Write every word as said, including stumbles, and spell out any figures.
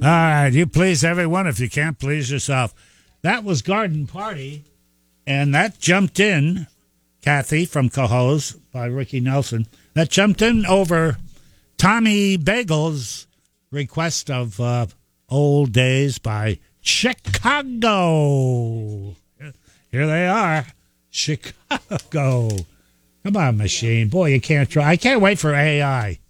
All right, you please everyone if you can't please yourself. That was Garden Party, and that jumped in, Kathy from Cohoes by Ricky Nelson. That jumped in over Tommy Bagel's request of uh, Old Days by Chicago. Here they are, Chicago. Come on, machine. Boy, you can't try. I can't wait for A I.